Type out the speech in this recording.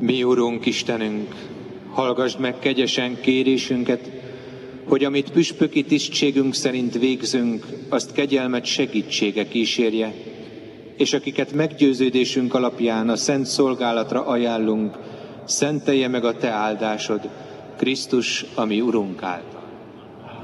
Mi Urunk Istenünk, hallgasd meg kegyesen kérésünket, hogy amit püspöki tisztségünk szerint végzünk, azt kegyelmet segítsége kísérje, és akiket meggyőződésünk alapján a szent szolgálatra ajánlunk, szentelje meg a Te áldásod, Krisztus, a mi Urunk által.